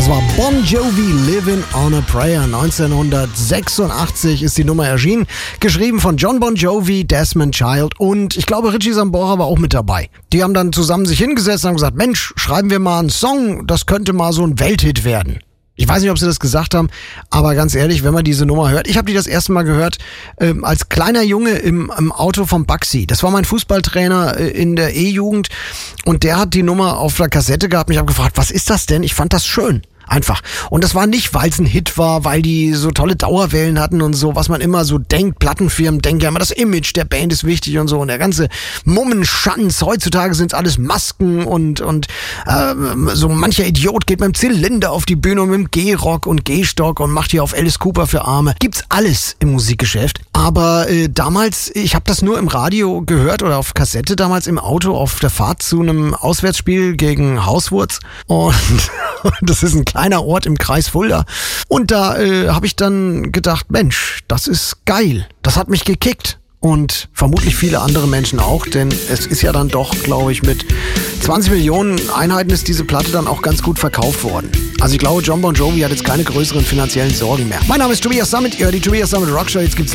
Das war Bon Jovi, Living on a Prayer. 1986 ist die Nummer erschienen. Geschrieben von John Bon Jovi, Desmond Child und ich glaube Richie Sambora war auch mit dabei. Die haben dann zusammen sich hingesetzt und haben gesagt, Mensch, schreiben wir mal einen Song, das könnte mal so ein Welthit werden. Ich weiß nicht, ob sie das gesagt haben, aber ganz ehrlich, wenn man diese Nummer hört, ich habe die das erste Mal gehört als kleiner Junge im Auto vom Baxi. Das war mein Fußballtrainer in der E-Jugend und der hat die Nummer auf der Kassette gehabt und ich habe gefragt, was ist das denn? Ich fand das schön. Einfach. Und das war nicht, weil es ein Hit war, weil die so tolle Dauerwellen hatten und so, was man immer so denkt. Plattenfirmen denken ja immer, das Image der Band ist wichtig und so. Und der ganze Mummenschanz. Heutzutage sind es alles Masken und so mancher Idiot geht mit dem Zylinder auf die Bühne und mit dem G-Rock und G-Stock und macht hier auf Alice Cooper für Arme. Gibt's alles im Musikgeschäft. Aber damals, ich habe das nur im Radio gehört oder auf Kassette damals im Auto auf der Fahrt zu einem Auswärtsspiel gegen Hauswurz. Und das ist ein kleiner Ort im Kreis Fulda. Und da habe ich dann gedacht, Mensch, das ist geil. Das hat mich gekickt. Und vermutlich viele andere Menschen auch, denn es ist ja dann doch, glaube ich, mit 20 Millionen Einheiten ist diese Platte dann auch ganz gut verkauft worden. Also ich glaube, John Bon Jovi hat jetzt keine größeren finanziellen Sorgen mehr. Mein Name ist Tobias Sammet, ihr hört die Tobias Sammet Rockshow. Jetzt gibt's